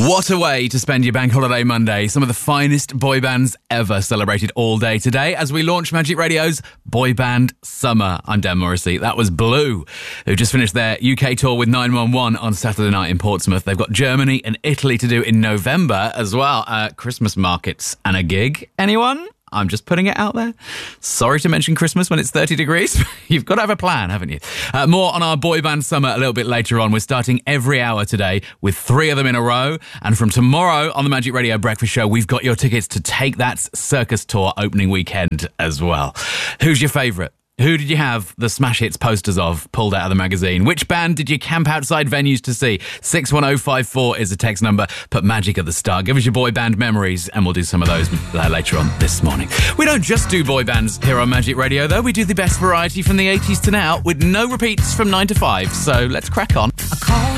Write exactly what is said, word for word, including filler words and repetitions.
What a way to spend your Bank Holiday Monday. Some of the finest boy bands ever celebrated all day today as we launch Magic Radio's Boy Band Summer. I'm Dan Morrissey. That was Blue, who just finished their U K tour with nine one one on Saturday night in Portsmouth. They've got Germany and Italy to do in November as well. Uh, Christmas markets and a gig. Anyone? I'm just putting it out there. Sorry to mention Christmas when it's thirty degrees. You've got to have a plan, haven't you? Uh, more on our boy band summer a little bit later on. We're starting every hour today with three of them in a row. And from tomorrow on the Magic Radio Breakfast Show, we've got your tickets to Take That's Circus Tour opening weekend as well. Who's your favourite? Who did you have the Smash Hits posters of pulled out of the magazine? Which band did you camp outside venues to see? six one oh five four is the text number. Put Magic at the start. Give us your boy band memories, and we'll do some of those later on this morning. We don't just do boy bands here on Magic Radio, though. We do the best variety from the eighties to now with no repeats from nine to five. So let's crack on.